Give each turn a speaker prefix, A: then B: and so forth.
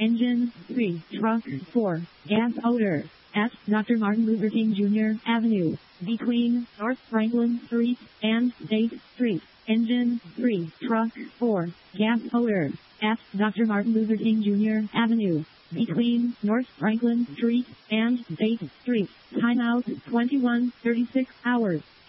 A: Engine 3, Truck 4, Gas odor. At Dr. Martin Luther King Jr. Avenue, between North Franklin Street and State Street. Engine 3, Truck 4, Gas odor. At Dr. Martin Luther King Jr. Avenue, between North Franklin Street and State Street. Timeout 21:36 hours.